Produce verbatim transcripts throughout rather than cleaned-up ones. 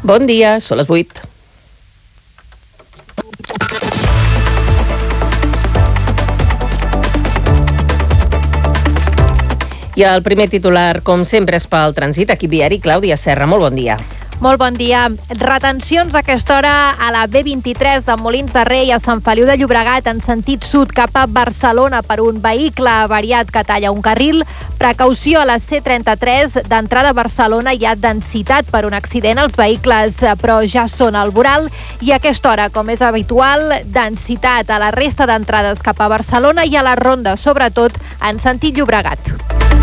Bon dia, són les vuit. I el primer titular, com sempre, és pel trànsit. Equip viari, Clàudia Serra, molt bon dia. Molt bon dia. Retencions a aquesta hora a la B vint-i-tres de Molins de Rei a Sant Feliu de Llobregat en sentit sud cap a Barcelona per un vehicle avariat que talla un carril. Precaució a la C trenta-tres d'entrada a Barcelona. Hi ha densitat per un accident. Els vehicles, però ja són al voral. I a aquesta hora, com és habitual, densitat a la resta d'entrades cap a Barcelona i a la ronda, sobretot en sentit Llobregat.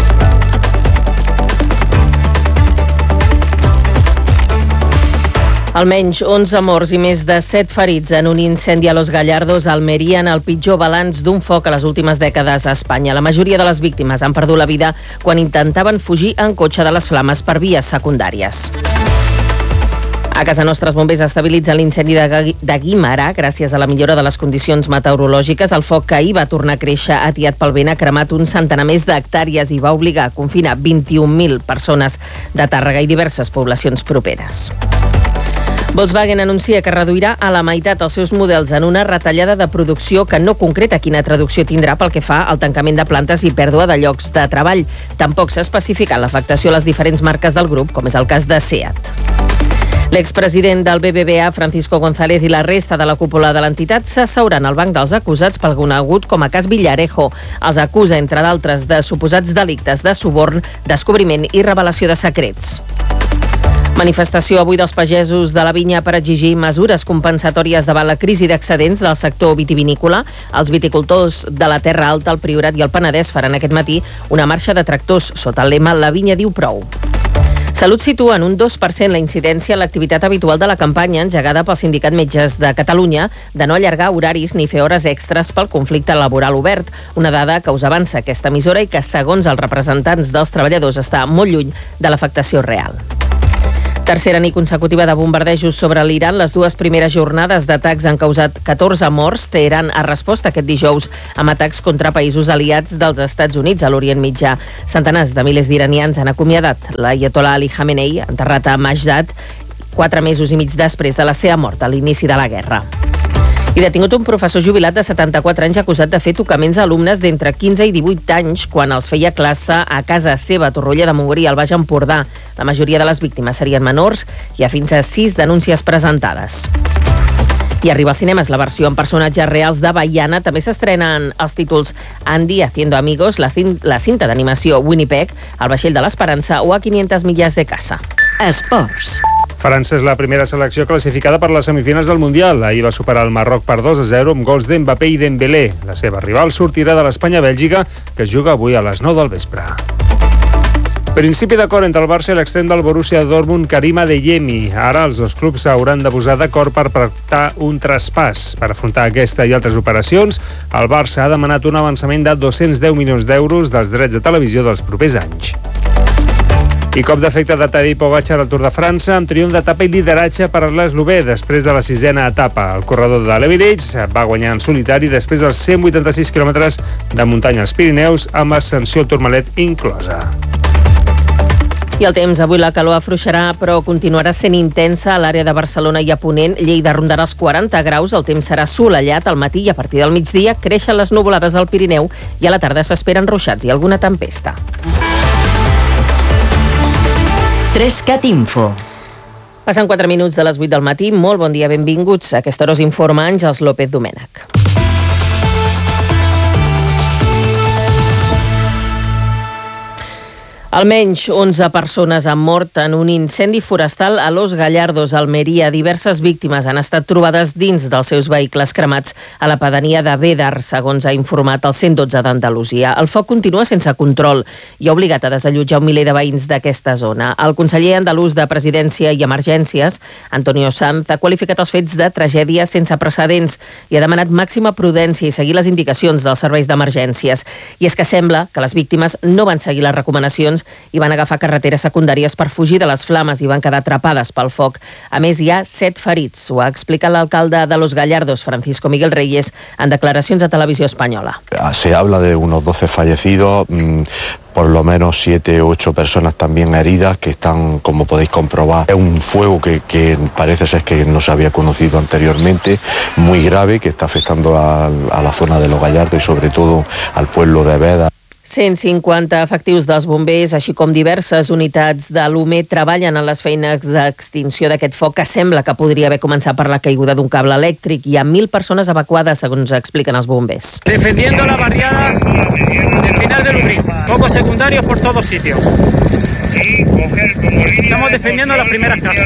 Almenys onze morts i més de set ferits en un incendi a Los Gallardos, Almeria, en el pitjor balanç d'un foc a les últimes dècades a Espanya. La majoria de les víctimes han perdut la vida quan intentaven fugir en cotxe de les flames per vies secundàries. A casa nostra, els bombers estabilitzen l'incendi de, de Guimarà gràcies a la millora de les condicions meteorològiques. El foc que ahir va tornar a créixer, atiat pel vent, ha cremat un centenar més d'hectàrees i va obligar a confinar vint-i-un mil persones de Tàrrega i diverses poblacions properes. Volkswagen anuncia que reduirà a la meitat els seus models en una retallada de producció que no concreta quina traducció tindrà pel que fa al tancament de plantes i pèrdua de llocs de treball. Tampoc s'ha especificat l'afectació a les diferents marques del grup, com és el cas de SEAT. L'expresident del B B V A, Francisco González, i la resta de la cúpula de l'entitat s'asseuran al banc dels acusats pel conegut com a cas Villarejo. Els acusa, entre d'altres, de suposats delictes de suborn, descobriment i revelació de secrets. Manifestació avui dels pagesos de la vinya per exigir mesures compensatòries davant la crisi d'excedents del sector vitivinícola. Els viticultors de la Terra Alta, el Priorat i el Penedès faran aquest matí una marxa de tractors sota el lema La vinya diu prou. Salut situa en un dos per cent la incidència en l'activitat habitual de la campanya engegada pel Sindicat Metges de Catalunya de no allargar horaris ni fer hores extres pel conflicte laboral obert, una dada que us avança aquesta emissora i que, segons els representants dels treballadors, està molt lluny de l'afectació real. Tercera nit consecutiva de bombardejos sobre l'Iran. Les dues primeres jornades d'atacs han causat catorze morts. Teheran ha respost aquest dijous amb atacs contra països aliats dels Estats Units a l'Orient Mitjà. Centenars de milers d'iranians han acomiadat l'Aiatollah Ali Khamenei, enterrat a Masjid, quatre mesos i mig després de la seva mort a l'inici de la guerra. I detingut un professor jubilat de setanta-quatre anys acusat de fer tocaments a alumnes d'entre quinze i divuit anys quan els feia classe a casa seva a Torroella de Montgrí, al Baix Empordà. La majoria de les víctimes serien menors. Hi ha fins a sis denúncies presentades. I arriba als cinemes la versió amb personatges reals de Baiana. També s'estrenen els títols Andy haciendo amigos, la, cin la cinta d'animació Winnipeg, El vaixell de l'esperança o A quinientas millas de casa. Esports. França és la primera selecció classificada per les semifinals del Mundial. Ahir va superar el Marroc per dos a zero amb gols d'Mbappé i Dembélé. La seva rival sortirà de l'Espanya-Bèlgica, que es juga avui a les nou del vespre. Principi d'acord entre el Barça i l'extrem del Borussia Dortmund, Karim Adeyemi. Ara els dos clubs s'hauran de posar d'acord per pactar un traspàs. Per afrontar aquesta i altres operacions, el Barça ha demanat un avançament de dos-cents deu milions d'euros dels drets de televisió dels propers anys. I cop d'efecte de Tadej Pogačar al Tour de França, amb triomf d'etapa i lideratge per a l'eslové després de la sisena etapa. El corredor de l'Emirates va guanyar en solitari després dels cent vuitanta-sis quilòmetres de muntanya als Pirineus, amb ascensió al Tourmalet inclosa. I el temps, avui la calor afluixarà, però continuarà sent intensa a l'àrea de Barcelona i a Ponent. Lleida rondarà els quaranta graus, el temps serà assolellat al matí i a partir del migdia creixen les nuvolades al Pirineu i a la tarda s'esperen ruixats i alguna tempesta. Trescat Info. Passen quatre minuts de les vuit del matí. Molt bon dia, benvinguts. A aquesta hora us informa Àngels López Domènech. Almenys onze persones han mort en un incendi forestal a Los Gallardos, Almeria. Diverses víctimes han estat trobades dins dels seus vehicles cremats a la pedania de Bédar, segons ha informat el cent dotze d'Andalusia. El foc continua sense control i ha obligat a desallotjar un miler de veïns d'aquesta zona. El conseller andalús de Presidència i Emergències, Antonio Sanz, ha qualificat els fets de tragèdia sense precedents i ha demanat màxima prudència i seguir les indicacions dels serveis d'emergències. I és que sembla que les víctimes no van seguir les recomanacions alguns i van agafar carreteres secundàries per fugir de les flames i van quedar atrapades pel foc. A més, hi ha set ferits. Ho ha explicat l'alcalde de Los Gallardos, Francisco Miguel Reyes, en declaracions a Televisió Espanyola. Se habla de unos doce fallecidos, mmm, por lo menos siete u ocho personas también heridas que están, como podéis comprobar, es un fuego que, que parece ser que no se había conocido anteriormente, muy grave, que está afectando a, a la zona de Los Gallardos y sobre todo al pueblo de Veda. cent cinquanta efectius dels bombers, així com diverses unitats de l'U M E treballen en les feines d'extinció d'aquest foc que sembla que podria haver començat per la caiguda d'un cable elèctric. Hi ha mil persones evacuades, segons expliquen els bombers. Defendiendo la barriada del final del Ubrín. Focos secundarios por todos sitios. Estamos defendiendo las primeras casas.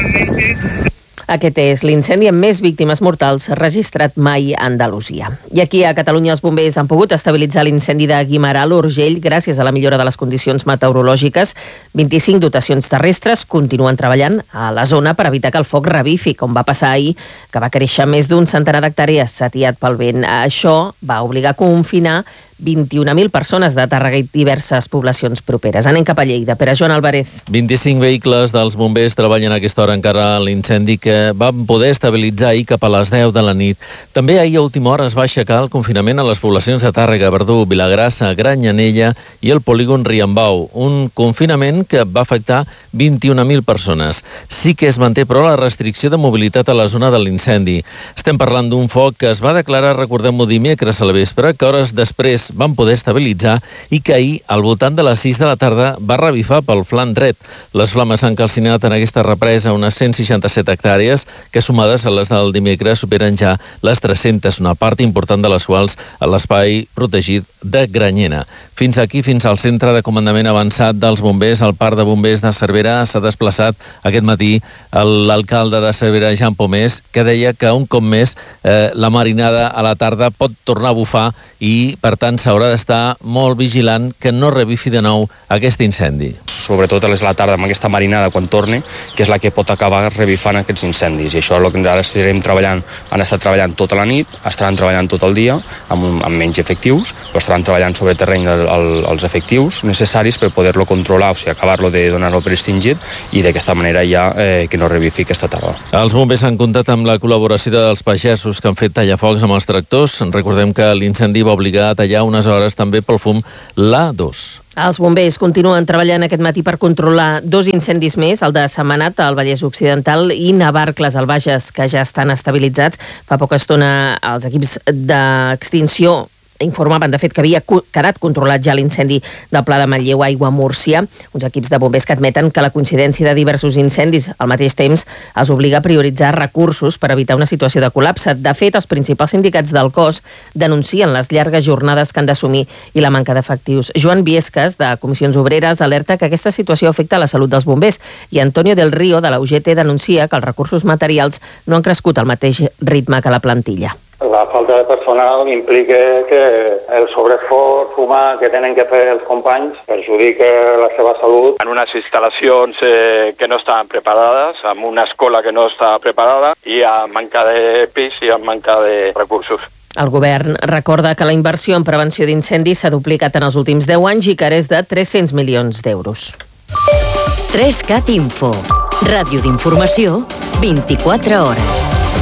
Aquest és l'incendi amb més víctimes mortals registrat mai a Andalusia. I aquí a Catalunya els bombers han pogut estabilitzar l'incendi de Guimerà a l'Urgell gràcies a la millora de les condicions meteorològiques. vint-i-cinc dotacions terrestres continuen treballant a la zona per evitar que el foc revifi, com va passar ahir, que va créixer més d'un centenar d'hectàrees satiat pel vent. Això va obligar a confinar vint-i-una mil persones de Tàrrega i diverses poblacions properes. Anem cap a Lleida. Per a Joan Alvarez. vint-i-cinc vehicles dels bombers treballen a aquesta hora encara a l'incendi que van poder estabilitzar ahir cap a les deu de la nit. També ahir a última hora es va aixecar el confinament a les poblacions de Tàrrega, Verdú, Vilagrassa, Granyanella i el polígon Riambau. Un confinament que va afectar vint-i-una mil persones. Sí que es manté, però, la restricció de mobilitat a la zona de l'incendi. Estem parlant d'un foc que es va declarar, recordem-ho, dimecres a la vespre, que hores després van poder estabilitzar i que ahir, al voltant de les sis de la tarda, va revifar pel flanc dret. Les flames han calcinat en aquesta represa unes cent seixanta-set hectàrees que, sumades a les del dimecres, superen ja les tres-centes, una part important de les quals a l'espai protegit de Granyena. Fins aquí, fins al centre de comandament avançat dels bombers, al parc de bombers de Cervera, s'ha desplaçat aquest matí l'alcalde de Cervera, Jean Pomés, que deia que un cop més eh, la marinada a la tarda pot tornar a bufar i, per tant, s'haurà d'estar molt vigilant que no revifi de nou aquest incendi. Sobretot a la tarda amb aquesta marinada quan torni, que és la que pot acabar revifant aquests incendis. I això és el que ara estarem treballant, han estat treballant tota la nit, estaran treballant tot el dia, amb, amb menys efectius, però estaran treballant sobre terreny el, el, els efectius necessaris per poder-lo controlar, o sigui, acabar-lo de donar-lo per extingit i d'aquesta manera ja eh, que no revifi aquesta tarda. Els bombers han comptat amb la col·laboració dels pagesos que han fet tallafocs amb els tractors. Recordem que l'incendi va obligar a tallar unes hores també pel fum l'A dos. Els bombers continuen treballant aquest matí per controlar dos incendis més, el de Sentmenat, al Vallès Occidental, i Navarcles, al Bages, que ja estan estabilitzats. Fa poca estona els equips d'extinció informaven, de fet, que havia quedat controlat ja l'incendi del Pla de Manlleu Aigua Múrcia, uns equips de bombers que admeten que la coincidència de diversos incendis al mateix temps els obliga a prioritzar recursos per evitar una situació de col·lapse. De fet, els principals sindicats del cos denuncien les llargues jornades que han d'assumir i la manca d'efectius. Joan Viescas, de Comissions Obreres, alerta que aquesta situació afecta la salut dels bombers i Antonio del Río, de la U G T, denuncia que els recursos materials no han crescut al mateix ritme que la plantilla. La falta de personal implica que el sobreesforç humà que tenen que fer els companys perjudica la seva salut. En unes instal·lacions eh, que no estaven preparades, amb una escola que no estava preparada i amb manca de pis i amb manca de recursos. El govern recorda que la inversió en prevenció d'incendis s'ha duplicat en els últims deu anys i que ara és de tres-cents milions d'euros. tres cat Info. Ràdio d'informació, vint-i-quatre hores.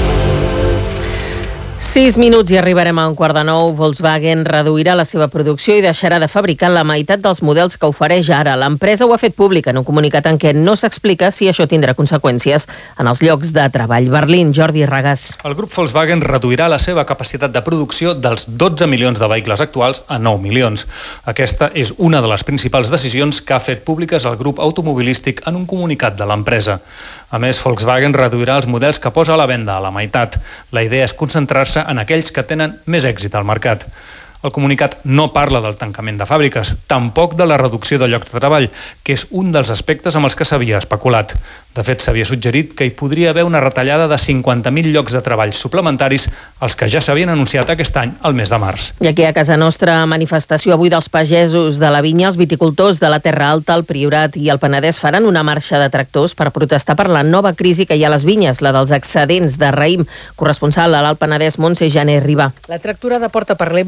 Sis minuts i arribarem a un quart de nou. Volkswagen reduirà la seva producció i deixarà de fabricar la meitat dels models que ofereix ara. L'empresa ho ha fet públic en un comunicat en què no s'explica si això tindrà conseqüències en els llocs de treball. Berlín, Jordi Regàs. El grup Volkswagen reduirà la seva capacitat de producció dels dotze milions de vehicles actuals a nou milions. Aquesta és una de les principals decisions que ha fet públiques el grup automobilístic en un comunicat de l'empresa. A més, Volkswagen reduirà els models que posa a la venda a la meitat. La idea és concentrar-se en aquells que tenen més èxit al mercat. El comunicat no parla del tancament de fàbriques, tampoc de la reducció de llocs de treball, que és un dels aspectes amb els que s'havia especulat. De fet, s'havia suggerit que hi podria haver una retallada de cinquanta mil llocs de treball suplementaris, els que ja s'havien anunciat aquest any, al mes de març. I aquí a casa nostra, manifestació avui dels pagesos de la vinya, els viticultors de la Terra Alta, el Priorat i el Penedès faran una marxa de tractors per protestar per la nova crisi que hi ha a les vinyes, la dels excedents de raïm. Corresponsal a l'Alt Penedès, Montse Jané Ribà. La tracturada porta per lema la vinya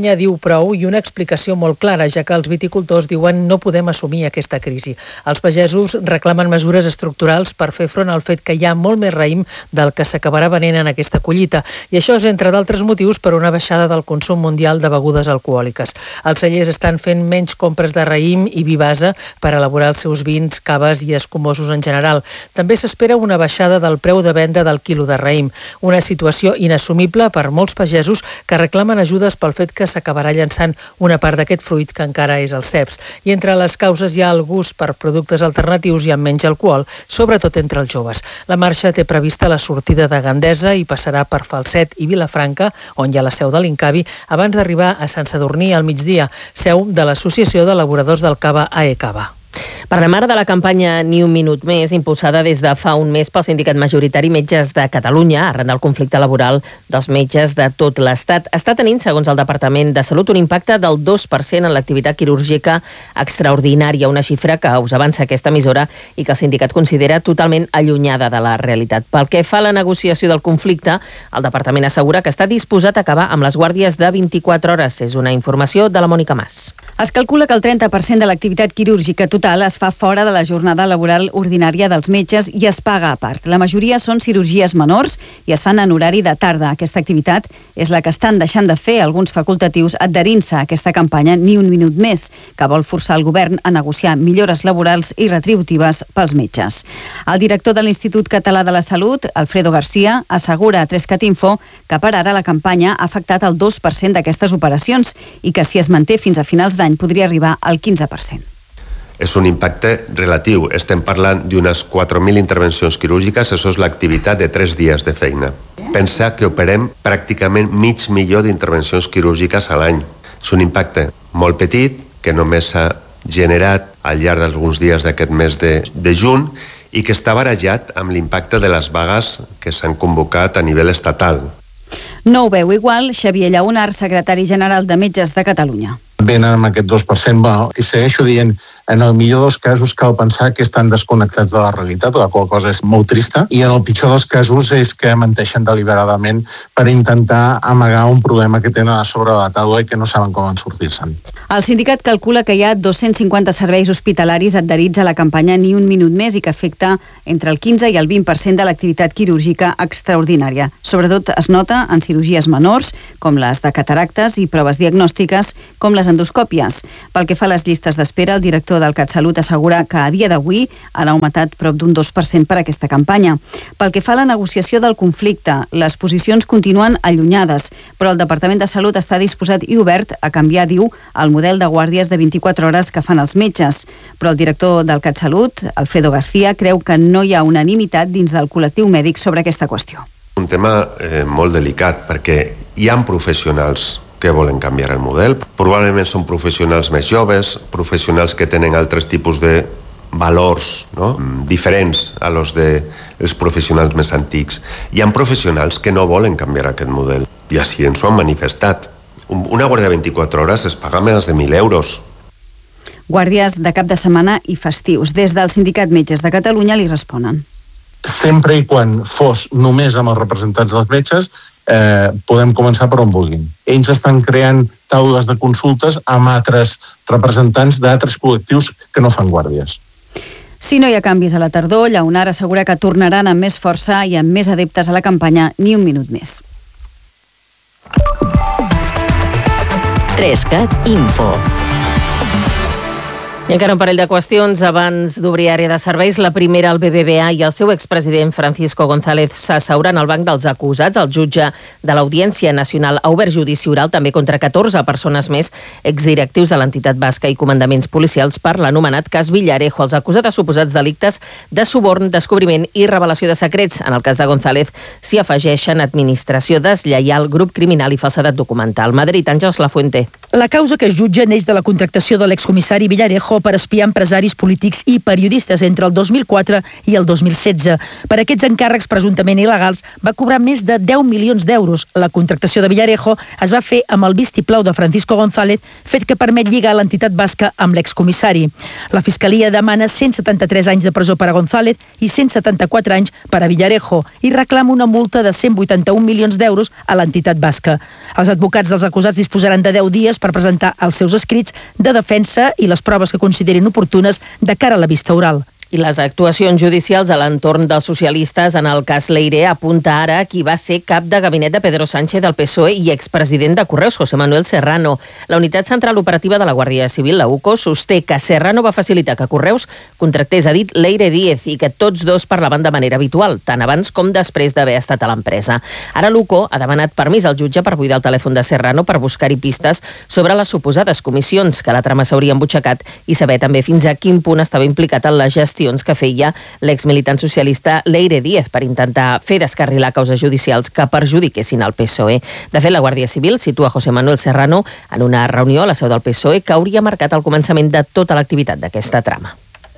Catalunya diu prou i una explicació molt clara, ja que els viticultors diuen no podem assumir aquesta crisi. Els pagesos reclamen mesures estructurals per fer front al fet que hi ha molt més raïm del que s'acabarà venent en aquesta collita. I això és, entre d'altres motius, per una baixada del consum mundial de begudes alcohòliques. Els cellers estan fent menys compres de raïm i vi base per elaborar els seus vins, caves i escumosos en general. També s'espera una baixada del preu de venda del quilo de raïm, una situació inassumible per molts pagesos que reclamen ajudes pel fet que s'acabarà llançant una part d'aquest fruit que encara és el ceps. I entre les causes hi ha el gust per productes alternatius i amb menys alcohol, sobretot entre els joves. La marxa té prevista la sortida de Gandesa i passarà per Falset i Vilafranca, on hi ha la seu de l'Incavi, abans d'arribar a Sant Sadurní al migdia, seu de l'Associació d'Elaboradors del Cava A E Cava. Parlem ara de la campanya Ni un minut més, impulsada des de fa un mes pel sindicat majoritari Metges de Catalunya, arran del conflicte laboral dels metges de tot l'Estat. Està tenint, segons el Departament de Salut, un impacte del dos per cent en l'activitat quirúrgica extraordinària, una xifra que us avança aquesta emissora i que el sindicat considera totalment allunyada de la realitat. Pel que fa a la negociació del conflicte, el Departament assegura que està disposat a acabar amb les guàrdies de vint-i-quatre hores. És una informació de la Mònica Mas. Es calcula que el trenta per cent de l'activitat quirúrgica total es fa fora de la jornada laboral ordinària dels metges i es paga a part. La majoria són cirurgies menors i es fan en horari de tarda. Aquesta activitat és la que estan deixant de fer alguns facultatius adherint-se a aquesta campanya Ni un minut més, que vol forçar el govern a negociar millores laborals i retributives pels metges. El director de l'Institut Català de la Salut, Alfredo García, assegura a tres cat info que per ara la campanya ha afectat el dos per cent d'aquestes operacions i que si es manté fins a finals d'any podria arribar al quinze per cent. És un impacte relatiu. Estem parlant d'unes quatre mil intervencions quirúrgiques, això és l'activitat de tres dies de feina. Pensa que operem pràcticament mig milió d'intervencions quirúrgiques a l'any. És un impacte molt petit, que només s'ha generat al llarg d'alguns dies d'aquest mes de, de juny i que està barejat amb l'impacte de les vagues que s'han convocat a nivell estatal. No ho veu igual Xavier Llaunar, secretari general de Metges de Catalunya. Venen amb aquest dos per cent, bueno, i segueixo dient, en el millor dels casos cal pensar que estan desconnectats de la realitat, la qual cosa és molt trista, i en el pitjor dels casos és que menteixen deliberadament per intentar amagar un problema que tenen a sobre la taula i que no saben com en sortir-se'n. El sindicat calcula que hi ha dos-cents cinquanta serveis hospitalaris adherits a la campanya Ni un minut més i que afecta entre el quinze i el vint per cent de l'activitat quirúrgica extraordinària. Sobretot es nota en cirurgies menors, com les de cataractes i proves diagnòstiques, com les endoscòpies. Pel que fa a les llistes d'espera, el director del CatSalut assegura que a dia d'avui han augmentat prop d'un dos per cent per aquesta campanya. Pel que fa a la negociació del conflicte, les posicions continuen allunyades, però el Departament de Salut està disposat i obert a canviar, diu, el model de guàrdies de vint-i-quatre hores que fan els metges. Però el director del CatSalut, Alfredo García, creu que no hi ha unanimitat dins del col·lectiu mèdic sobre aquesta qüestió. Un tema eh, molt delicat, perquè hi ha professionals que volen canviar el model. Probablement són professionals més joves, professionals que tenen altres tipus de valors, no? diferents a los de els professionals més antics. Hi ha professionals que no volen canviar aquest model i així ens ho han manifestat. Una guàrdia de vint-i-quatre hores es paga més de mil euros. Guàrdies de cap de setmana i festius. Des del Sindicat Metges de Catalunya li responen. Sempre i quan fos només amb els representants dels metges, eh, podem començar per on vulguin. Ells estan creant taules de consultes amb altres representants d'altres col·lectius que no fan guàrdies. Si no hi ha canvis a la tardor, Llaunar assegura que tornaran amb més força i amb més adeptes a la campanya Ni un minut més. tres cat Info. I encara un parell de qüestions abans d'obrir àrea de serveis. La primera, el B B V A i el seu expresident Francisco González s'asseuran al banc dels acusats. El jutge de l'Audiència Nacional ha obert judici oral també contra catorze persones més, exdirectius de l'entitat basca i comandaments policials per l'anomenat cas Villarejo. Els acusats de suposats delictes de suborn, descobriment i revelació de secrets. En el cas de González s'hi afegeixen administració deslleial, grup criminal i falsedat documental. Madrid, Àngels Lafuente. La causa que es jutja neix de la contractació de l'excomissari Villarejo per espiar empresaris polítics i periodistes entre el dos mil quatre i el dos mil setze. Per aquests encàrrecs presumptament il·legals va cobrar més de deu milions d'euros. La contractació de Villarejo es va fer amb el vistiplau de Francisco González, fet que permet lligar l'entitat basca amb l'excomissari. La Fiscalia demana cent setanta-tres anys de presó per a González i cent setanta-quatre anys per a Villarejo i reclama una multa de cent vuitanta-un milions d'euros a l'entitat basca. Els advocats dels acusats disposaran de deu dies per presentar els seus escrits de defensa i les proves que considerin oportunes de cara a la vista oral. I les actuacions judicials a l'entorn dels socialistes en el cas Leire apunta ara qui va ser cap de gabinet de Pedro Sánchez del P S O E i expresident de Correus, José Manuel Serrano. La Unitat Central Operativa de la Guàrdia Civil, la U C O, sosté que Serrano va facilitar que Correus contractés a dit Leire Díez i que tots dos parlaven de manera habitual, tant abans com després d'haver estat a l'empresa. Ara l'U C O ha demanat permís al jutge per buidar el telèfon de Serrano per buscar-hi pistes sobre les suposades comissions que la trama s'hauria embutxacat i saber també fins a quin punt estava implicat en la gestió que feia l'exmilitant socialista Leire Díez per intentar fer descarrilar causes judicials que perjudiquessin el P S O E. De fet, la Guàrdia Civil situa José Manuel Serrano en una reunió a la seu del P S O E que hauria marcat el començament de tota l'activitat d'aquesta trama.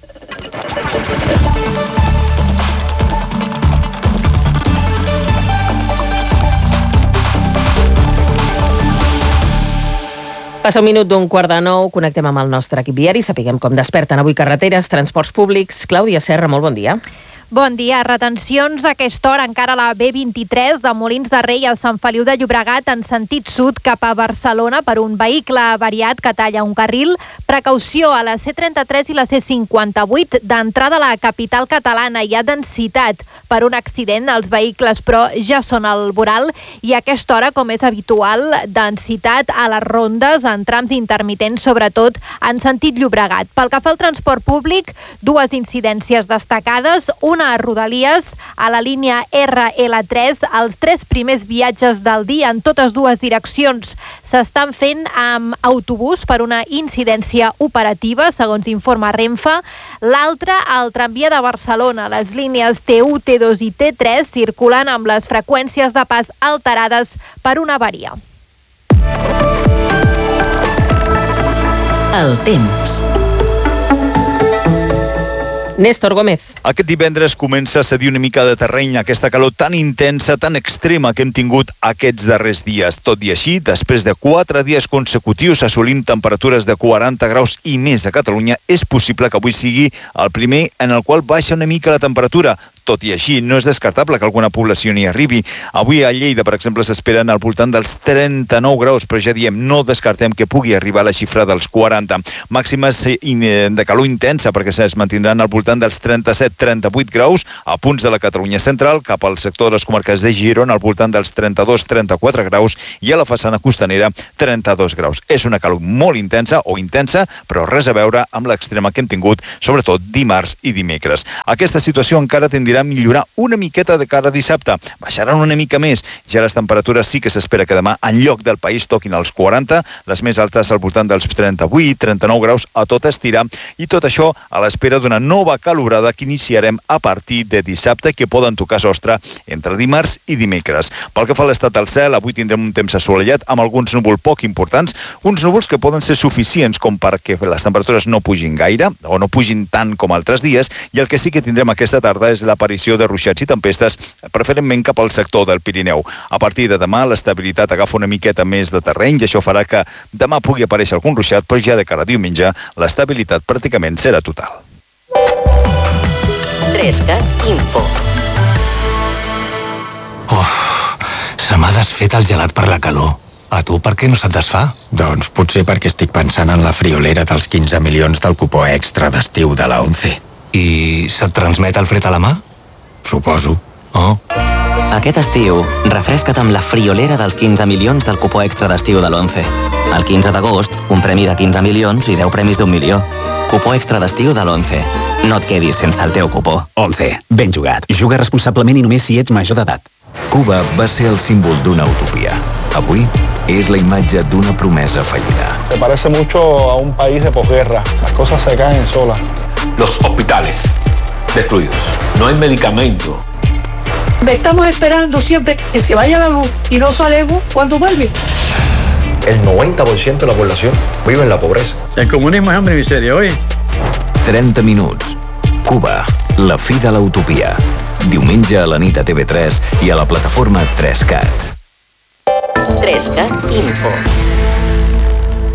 Passa un minut d'un quart de nou, connectem amb el nostre equip viari, sapiguem com desperten avui carreteres, transports públics. Clàudia Serra, molt bon dia. Bon dia. Retencions a aquesta hora encara a la B vint-i-tres de Molins de Rei al Sant Feliu de Llobregat en sentit sud cap a Barcelona per un vehicle avariat que talla un carril. Precaució a la C trenta-tres i la C cinquanta-vuit d'entrada a la capital catalana. Hi ha densitat per un accident. Els vehicles, però, ja són al voral i a aquesta hora, com és habitual, densitat a les rondes en trams intermitents, sobretot en sentit Llobregat. Pel que fa al transport públic, dues incidències destacades, una a Rodalies, a la línia R L tres. Els tres primers viatges del dia en totes dues direccions s'estan fent amb autobús per una incidència operativa, segons informa Renfe. L'altra, al tramvia de Barcelona. Les línies T u, T dos i T tres circulen amb les freqüències de pas alterades per una avaria. El temps. Néstor Gómez. Aquest divendres comença a cedir una mica de terreny a aquesta calor tan intensa, tan extrema que hem tingut aquests darrers dies. Tot i així, després de quatre dies consecutius assolim temperatures de quaranta graus i més a Catalunya, és possible que avui sigui el primer en el qual baixa una mica la temperatura. Tot i així, no és descartable que alguna població n'hi arribi. Avui a Lleida, per exemple, s'esperen al voltant dels trenta-nou graus, però ja diem, no descartem que pugui arribar a la xifra dels quaranta. Màximes de calor intensa, perquè es mantindran al voltant dels trenta-set trenta-vuit graus a punts de la Catalunya central, cap al sector de les comarques de Girona, al voltant dels trenta-dos trenta-quatre graus, i a la façana costanera, trenta-dos graus. És una calor molt intensa, o intensa, però res a veure amb l'extrema que hem tingut, sobretot dimarts i dimecres. Aquesta situació encara tendirà a millorar una miqueta de cara a dissabte. Baixaran una mica més. Ja les temperatures sí que s'espera que demà en lloc del país toquin els quaranta, les més altes al voltant dels trenta-vuit trenta-nou graus a tot estirar, i tot això a l'espera d'una nova calorada que iniciarem a partir de dissabte, que poden tocar sostre entre dimarts i dimecres. Pel que fa a l'estat del cel, avui tindrem un temps assolellat amb alguns núvols poc importants, uns núvols que poden ser suficients com perquè les temperatures no pugin gaire o no pugin tant com altres dies, i el que sí que tindrem aquesta tarda és l'aparició de ruixats i tempestes, preferentment cap al sector del Pirineu. A partir de demà, l'estabilitat agafa una miqueta més de terreny i això farà que demà pugui aparèixer algun ruixat, però ja de cara a diumenge l'estabilitat pràcticament serà total. trescat Info. Oh, se m'ha desfet el gelat per la calor. A tu per què no se't desfà? Doncs potser perquè estic pensant en la friolera dels quinze milions del cupó extra d'estiu de la ONCE. I se't transmet el fred a la mà? Suposo. Oh. Aquest estiu, refresca't amb la friolera dels quinze milions del cupó extra d'estiu de l'ONCE. El quinze d'agost, un premi de quinze milions i deu premis d'un milió. Cupó extra d'estiu de l'ONCE. No et quedis sense el teu cupó. ONCE. Ben jugat. Juga responsablement i només si ets major d'edat. Cuba va ser el símbol d'una utopia. Avui és la imatge d'una promesa fallida. Se parece mucho a un país de posguerra. Las cosas se caen solas. Los hospitales destruidos. No hay medicamento. Estamos esperando siempre que se vaya la luz y no sabemos cuándo vuelve. El noventa por ciento de la población vive en la pobreza. El comunismo es hambre y miseria, hoy. trenta minuts. Cuba, la fi de l'utopia. Diumenge a la nit a T V tres i a la plataforma tres cat. tres cat Info.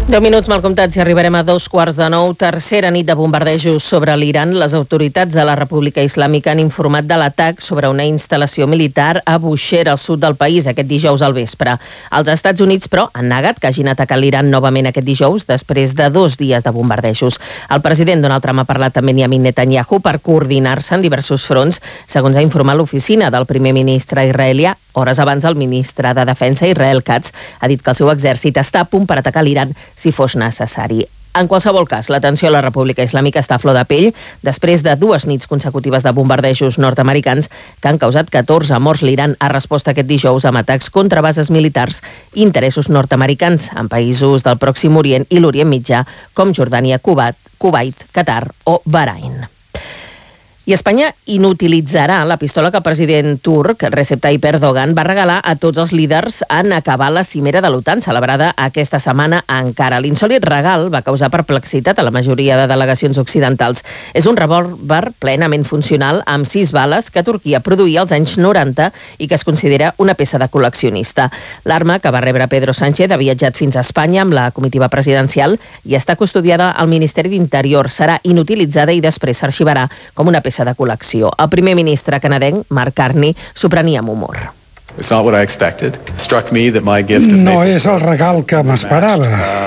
Deu minuts mal comptats i arribarem a dos quarts de nou. Tercera nit de bombardejos sobre l'Iran. Les autoritats de la República Islàmica han informat de l'atac sobre una instal·lació militar a Bushehr, al sud del país, aquest dijous al vespre. Els Estats Units, però, han negat que hagin atacat l'Iran novament aquest dijous, després de dos dies de bombardejos. El president Donald Trump ha parlat amb Benjamin Netanyahu per coordinar-se en diversos fronts, segons ha informat l'oficina del primer ministre israelià. Hores abans, el ministre de Defensa, Israel Katz, ha dit que el seu exèrcit està a punt per atacar l'Iran si fos necessari. En qualsevol cas, la tensió a la República Islàmica està a flor de pell després de dues nits consecutives de bombardejos nord-americans que han causat catorze morts. L'Iran ha respost aquest dijous amb atacs contra bases militars i interessos nord-americans en països del Pròxim Orient i l'Orient Mitjà, com Jordània, Kuwait, Kuwait, Qatar o Bahrain. I Espanya inutilitzarà la pistola que el president turc, Recep Tayyip Erdogan, va regalar a tots els líders en acabar la cimera de l'OTAN, celebrada aquesta setmana a Ankara. L'insòlit regal va causar perplexitat a la majoria de delegacions occidentals. És un revòlver plenament funcional amb sis bales que Turquia produïa als anys noranta i que es considera una peça de col·leccionista. L'arma, que va rebre Pedro Sánchez, ha viatjat fins a Espanya amb la comitiva presidencial i està custodiada al Ministeri d'Interior. Serà inutilitzada i després s'arxivarà com una peça de col·lecció. El primer ministre canadenc, Mark Carney, s'ho prenia amb humor. No és el regal que m'esperava.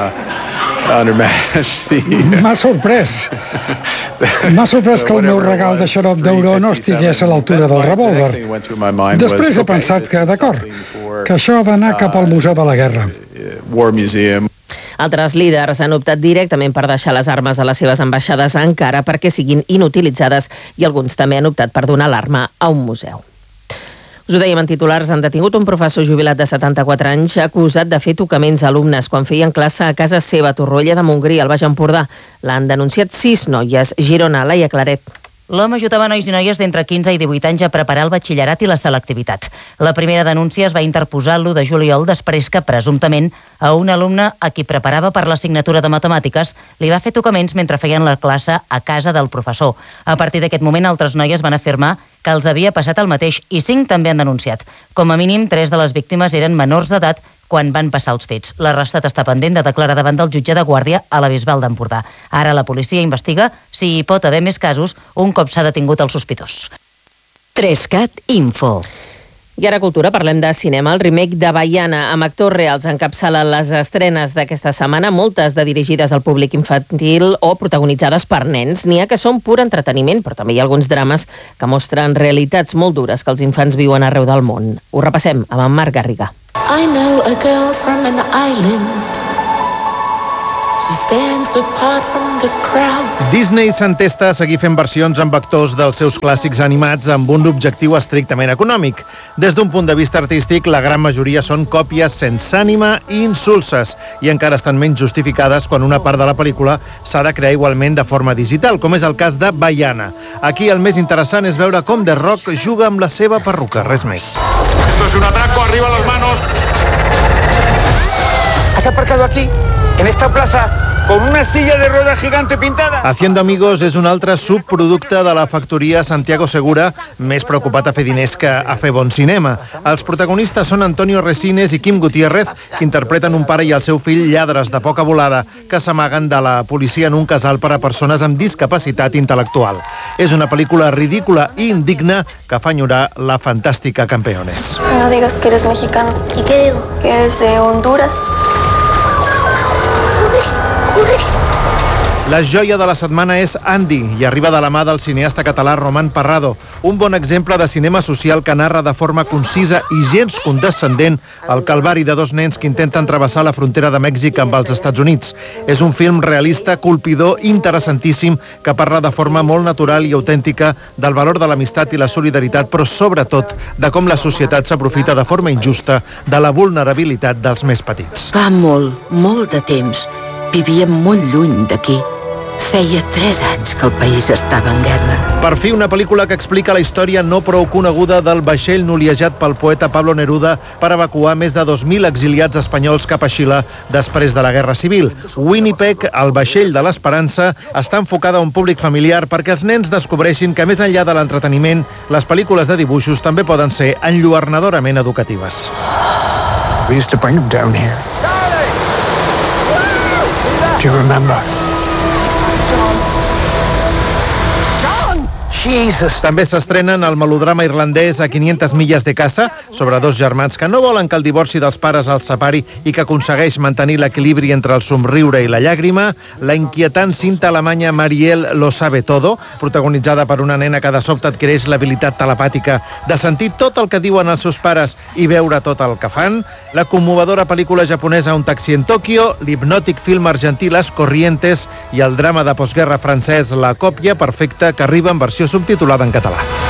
M'ha sorprès. M'ha sorprès que el meu regal de xarop d'auró no estigués a l'altura del revòlver. Després he pensat que, d'acord, que això ha d'anar cap al Museu de la Guerra. Altres líders han optat directament per deixar les armes a les seves ambaixades a Ankara perquè siguin inutilitzades i alguns també han optat per donar l'arma a un museu. Us ho dèiem en titulars, han detingut un professor jubilat de setanta-quatre anys acusat de fer tocaments a alumnes quan feien classe a casa seva a Torroella de Montgrí, al Baix Empordà. L'han denunciat sis noies. Girona, Laia Claret. L'home ajudava nois i noies d'entre quinze i divuit anys a preparar el batxillerat i la selectivitat. La primera denúncia es va interposar l'u de juliol després que, presumptament, a un alumne a qui preparava per l'assignatura de matemàtiques li va fer tocaments mentre feien la classe a casa del professor. A partir d'aquest moment, altres noies van afirmar que els havia passat el mateix i cinc també han denunciat. Com a mínim, tres de les víctimes eren menors d'edat quan van passar els fets. L'arrestat està pendent de declarar davant del jutge de guàrdia a la Bisbal d'Empordà. Ara la policia investiga si hi pot haver més casos un cop s'ha detingut el sospitós. Trescat Info. I ara cultura, parlem de cinema. El remake de Baiana amb actors reals encapçala les estrenes d'aquesta setmana, moltes de dirigides al públic infantil o protagonitzades per nens. N'hi ha que són pur entreteniment, però també hi ha alguns drames que mostren realitats molt dures que els infants viuen arreu del món. Ho repassem amb en Marc Garriga. I know a girl from an island. She stands apart from the crowd. Disney s'entesta a seguir fent versions amb actors dels seus clàssics animats amb un objectiu estrictament econòmic. Des d'un punt de vista artístic, la gran majoria són còpies sense ànima i insulses i encara estan menys justificades quan una part de la pel·lícula s'ha de crear igualment de forma digital, com és el cas de Baiana. Aquí el més interessant és veure com The Rock juga amb la seva perruca, res més. Esto es un atraco, arriba las manos. ¿Has aparcado aquí, en esta plaza, con una silla de ruedas gigante pintada? Haciendo Amigos és un altre subproducte de la factoria Santiago Segura, més preocupat a fer diners que a fer bon cinema. Els protagonistes són Antonio Resines i Kim Gutiérrez, que interpreten un pare i el seu fill lladres de poca volada, que s'amaguen de la policia en un casal per a persones amb discapacitat intel·lectual. És una pel·lícula ridícula i indigna que fa enyorar la fantàstica Campeones. No digas que eres mexicano. ¿Y qué digo? Que eres de Honduras. La joia de la setmana és Andy i arriba de la mà del cineasta català Roman Parrado, un bon exemple de cinema social que narra de forma concisa i gens condescendent el calvari de dos nens que intenten travessar la frontera de Mèxic amb els Estats Units. És un film realista, colpidor, interessantíssim, que parla de forma molt natural i autèntica del valor de l'amistat i la solidaritat, però sobretot de com la societat s'aprofita de forma injusta de la vulnerabilitat dels més petits. Fa molt, molt de temps, vivíem molt lluny d'aquí. Feia tres anys que el país estava en guerra. Per fi, una pel·lícula que explica la història no prou coneguda del vaixell noliejat pel poeta Pablo Neruda per evacuar més de dos mil exiliats espanyols cap a Xile després de la Guerra Civil. Winnipeg, el vaixell de l'esperança, està enfocada a un públic familiar perquè els nens descobreixin que més enllà de l'entreteniment, les pel·lícules de dibuixos també poden ser enlluernadorament educatives. We used to bring them down here. you remember. Jesus. També s'estrenen el melodrama irlandès A quinientas milles de casa, sobre dos germans que no volen que el divorci dels pares els separi i que aconsegueix mantenir l'equilibri entre el somriure i la llàgrima, la inquietant cinta alemanya Marielle lo sabe todo, protagonitzada per una nena que de sobte adquireix l'habilitat telepàtica de sentir tot el que diuen els seus pares i veure tot el que fan, la commovedora pel·lícula japonesa Un taxi en Tòquio, l'hipnòtic film argentí Las Corrientes i el drama de postguerra francès La còpia perfecta, que arriba en versió subtitulada en català.